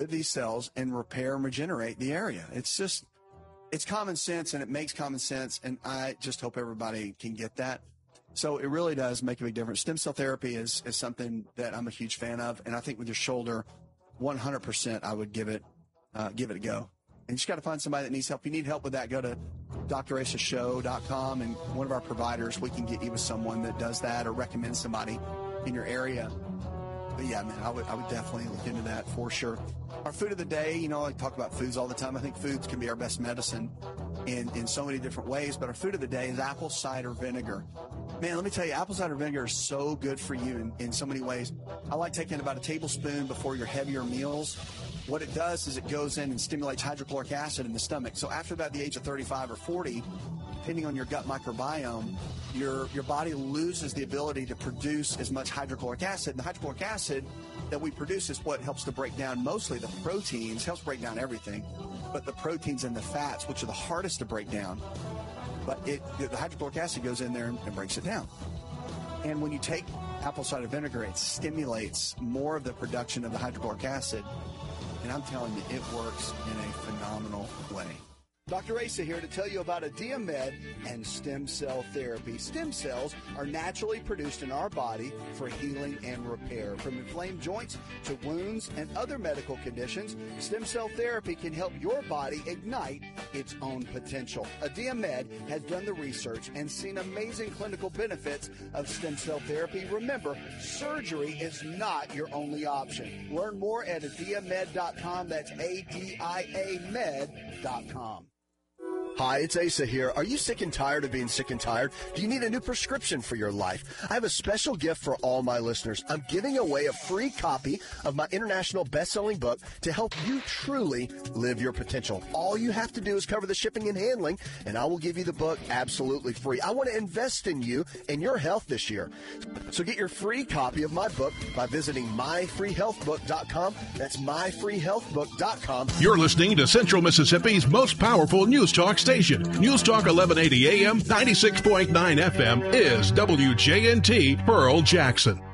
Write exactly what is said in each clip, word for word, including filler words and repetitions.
with these cells and repair and regenerate the area. It's just, it's common sense, and it makes common sense, and I just hope everybody can get that. So it really does make a big difference. Stem cell therapy is, is something that I'm a huge fan of, and I think with your shoulder, one hundred percent I would give it uh, give it a go. And you just got to find somebody that needs help. If you need help with that, go to D R Asa Show dot com, and one of our providers, we can get you with someone that does that or recommend somebody in your area. But yeah, man, I would I would definitely look into that for sure. Our food of the day, you know, I talk about foods all the time. I think foods can be our best medicine in, in so many different ways. But our food of the day is apple cider vinegar. Man, let me tell you, apple cider vinegar is so good for you in, in so many ways. I like taking about a tablespoon before your heavier meals. What it does is it goes in and stimulates hydrochloric acid in the stomach. So after about the age of thirty-five or forty, depending on your gut microbiome, your your body loses the ability to produce as much hydrochloric acid. And the hydrochloric acid that we produce is what helps to break down mostly the proteins, helps break down everything, but the proteins and the fats, which are the hardest to break down. But it the hydrochloric acid goes in there and, and breaks it down. And when you take apple cider vinegar, it stimulates more of the production of the hydrochloric acid. And I'm telling you, it works in a phenomenal way. Doctor Asa here to tell you about Adiamed and stem cell therapy. Stem cells are naturally produced in our body for healing and repair. From inflamed joints to wounds and other medical conditions, stem cell therapy can help your body ignite its own potential. Adiamed has done the research and seen amazing clinical benefits of stem cell therapy. Remember, surgery is not your only option. Learn more at adiamed dot com. That's A D I A med dot com. Hi, it's Asa here. Are you sick and tired of being sick and tired? Do you need a new prescription for your life? I have a special gift for all my listeners. I'm giving away a free copy of my international best-selling book to help you truly live your potential. All you have to do is cover the shipping and handling, and I will give you the book absolutely free. I want to invest in you and your health this year. So get your free copy of my book by visiting my free health book dot com. That's my free health book dot com. You're listening to Central Mississippi's most powerful news talk station. News Talk eleven eighty A M, ninety-six point nine F M is W J N T Pearl Jackson.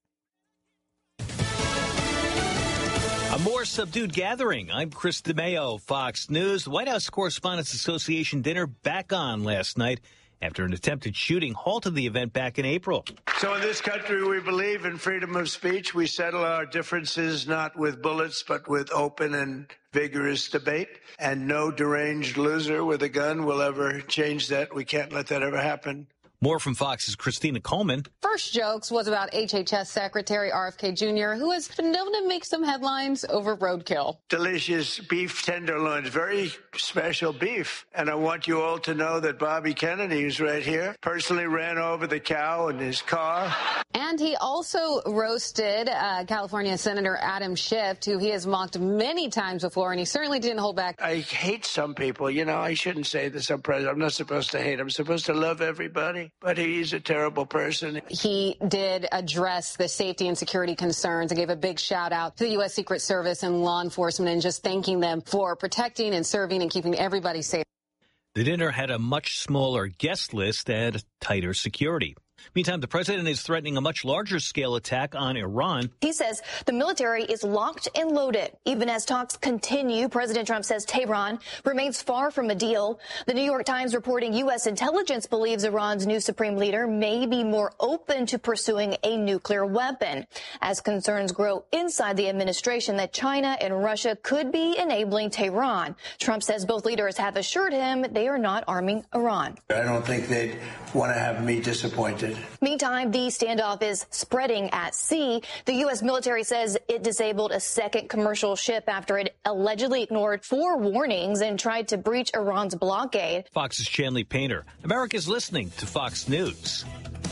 A more subdued gathering. I'm Chris DeMayo, Fox News. The White House Correspondents Association dinner back on last night after an attempted shooting halted the event back in April. So in this country, we believe in freedom of speech. We settle our differences not with bullets, but with open and vigorous debate. And no deranged loser with a gun will ever change that. We can't let that ever happen. More from Fox's Christina Coleman. First Jokes was about H H S Secretary R F K Junior, who has been known to make some headlines over roadkill. Delicious beef tenderloins, very special beef. And I want you all to know that Bobby Kennedy, who's right here, personally ran over the cow in his car. And he also roasted uh, California Senator Adam Schiff, who he has mocked many times before, and he certainly didn't hold back. I hate some people. You know, I shouldn't say this. I'm president. I'm not supposed to hate. I'm supposed to love everybody. But he's a terrible person. He did address the safety and security concerns and gave a big shout out to the U S Secret Service and law enforcement and just thanking them for protecting and serving and keeping everybody safe. The dinner had a much smaller guest list and tighter security. Meantime, the president is threatening a much larger scale attack on Iran. He says the military is locked and loaded. Even as talks continue, President Trump says Tehran remains far from a deal. The New York Times reporting U S intelligence believes Iran's new supreme leader may be more open to pursuing a nuclear weapon as concerns grow inside the administration that China and Russia could be enabling Tehran. Trump says both leaders have assured him they are not arming Iran. I don't think they'd want to have me disappointed. Meantime, the standoff is spreading at sea. The U S military says it disabled a second commercial ship after it allegedly ignored four warnings and tried to breach Iran's blockade. Fox's Chanley Painter. America's listening to Fox News.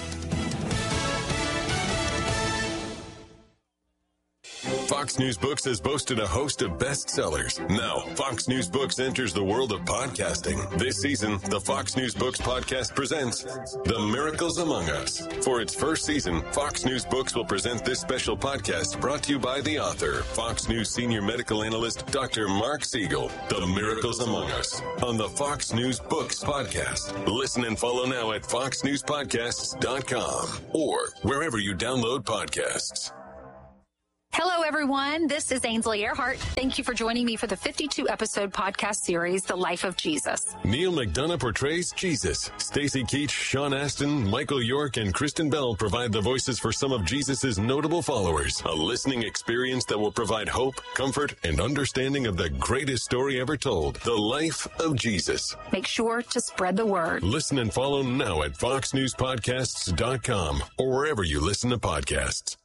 Fox News Books has boasted a host of bestsellers. Now, Fox News Books enters the world of podcasting. This season, the Fox News Books podcast presents The Miracles Among Us. For its first season, Fox News Books will present this special podcast brought to you by the author, Fox News senior medical analyst, Doctor Mark Siegel. The Miracles Among Us on the Fox News Books podcast. Listen and follow now at fox news podcasts dot com or wherever you download podcasts. Hello, everyone. This is Ainsley Earhart. Thank you for joining me for the fifty-two episode podcast series, The Life of Jesus. Neil McDonough portrays Jesus. Stacey Keach, Sean Astin, Michael York, and Kristen Bell provide the voices for some of Jesus' notable followers. A listening experience that will provide hope, comfort, and understanding of the greatest story ever told, The Life of Jesus. Make sure to spread the word. Listen and follow now at fox news podcasts dot com or wherever you listen to podcasts.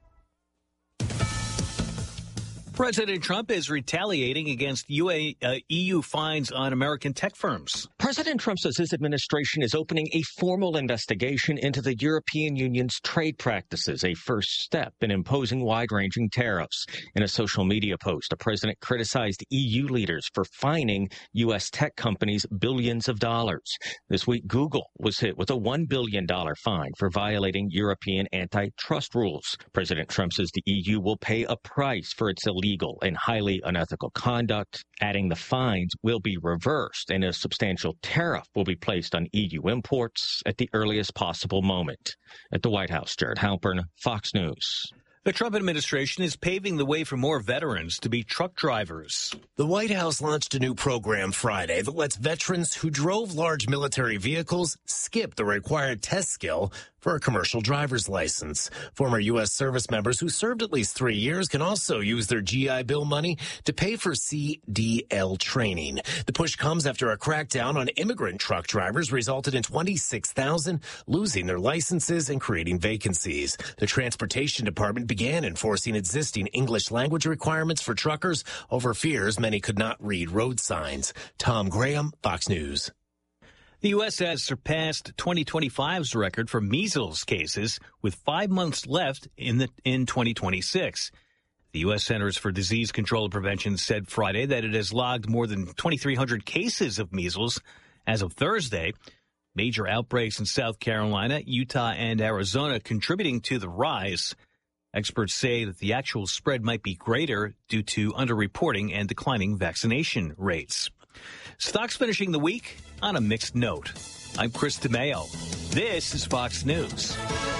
President Trump is retaliating against U A, uh, E U fines on American tech firms. President Trump says his administration is opening a formal investigation into the European Union's trade practices, a first step in imposing wide-ranging tariffs. In a social media post, the president criticized E U leaders for fining U S tech companies billions of dollars. This week, Google was hit with a one billion dollars fine for violating European antitrust rules. President Trump says the E U will pay a price for its illegal Illegal and highly unethical conduct, adding the fines will be reversed and a substantial tariff will be placed on E U imports at the earliest possible moment. At the White House, Jared Halpern, Fox News. The Trump administration is paving the way for more veterans to be truck drivers. The White House launched a new program Friday that lets veterans who drove large military vehicles skip the required test skill for a commercial driver's license. Former U S service members who served at least three years can also use their G I Bill money to pay for C D L training. The push comes after a crackdown on immigrant truck drivers resulted in twenty-six thousand losing their licenses and creating vacancies. The Transportation Department began enforcing existing English language requirements for truckers over fears many could not read road signs. Tom Graham, Fox News. The U S has surpassed twenty twenty-five's record for measles cases with five months left in the in twenty twenty-six. The U S Centers for Disease Control and Prevention said Friday that it has logged more than twenty-three hundred cases of measles as of Thursday. Major outbreaks in South Carolina, Utah, and Arizona contributing to the rise. Experts say that the actual spread might be greater due to underreporting and declining vaccination rates. Stocks finishing the week on a mixed note. I'm Chris DeMeo. This is Fox News.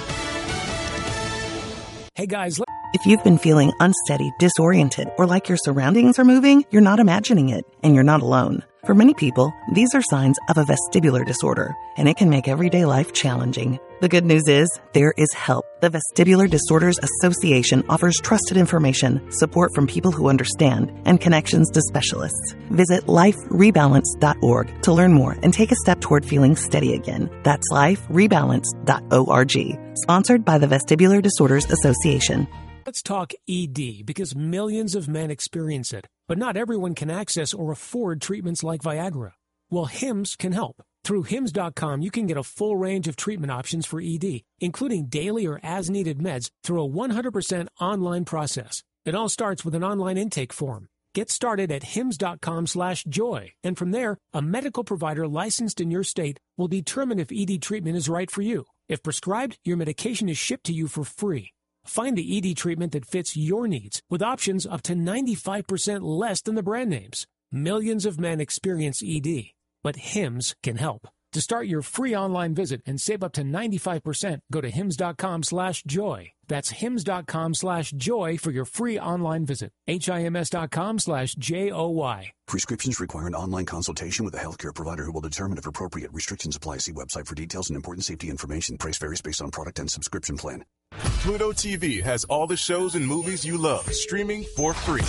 Hey, guys. If you've been feeling unsteady, disoriented, or like your surroundings are moving, you're not imagining it, and you're not alone. For many people, these are signs of a vestibular disorder, and it can make everyday life challenging. The good news is, there is help. The Vestibular Disorders Association offers trusted information, support from people who understand, and connections to specialists. Visit life rebalance dot org to learn more and take a step toward feeling steady again. That's life rebalance dot org. Sponsored by the Vestibular Disorders Association. Let's talk E D, because millions of men experience it, but not everyone can access or afford treatments like Viagra. Well, Hims can help. Through hims dot com, you can get a full range of treatment options for E D, including daily or as-needed meds through a one hundred percent online process. It all starts with an online intake form. Get started at hims dot com slash joy, and from there, a medical provider licensed in your state will determine if E D treatment is right for you. If prescribed, your medication is shipped to you for free. Find the E D treatment that fits your needs with options up to ninety-five percent less than the brand names. Millions of men experience E D, but Hims can help. To start your free online visit and save up to ninety-five percent, go to hims dot com slash joy. That's hims dot com slash joy for your free online visit. H-I-M-S dot com slash J O Y. Prescriptions require an online consultation with a healthcare provider who will determine if appropriate. Restrictions apply. See website for details and important safety information. Price varies based on product and subscription plan. Pluto T V has all the shows and movies you love streaming for free.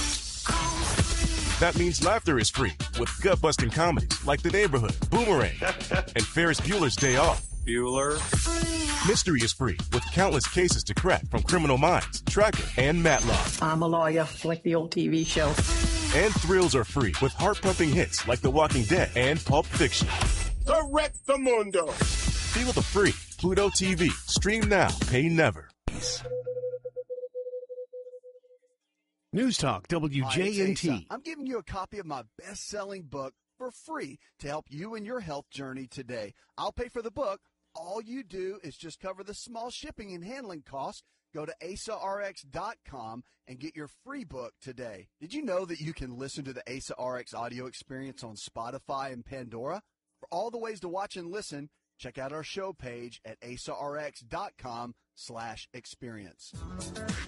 That means laughter is free with gut-busting comedies like The Neighborhood, Boomerang, and Ferris Bueller's Day Off. Bueller. Mystery is free with countless cases to crack from Criminal Minds, Tracker, and Matlock. I'm a lawyer, like the old T V show. And thrills are free with heart-pumping hits like The Walking Dead and Pulp Fiction. Correctamundo. Feel the free Pluto T V. Stream now, pay never. News Talk W J N T. I'm giving you a copy of my best-selling book for free to help you in your health journey today. I'll pay for the book. All you do is just cover the small shipping and handling costs. Go to asa r x dot com and get your free book today. Did you know that you can listen to the Asa R X audio experience on Spotify and Pandora? For all the ways to watch and listen, check out our show page at asa r x dot com slash experience.